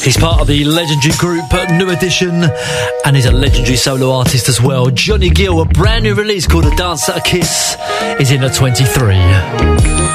He's part of the legendary group New Edition, and he's a legendary solo artist as well. Johnny Gill, a brand new release called A Dance At a Kiss, is in at 23.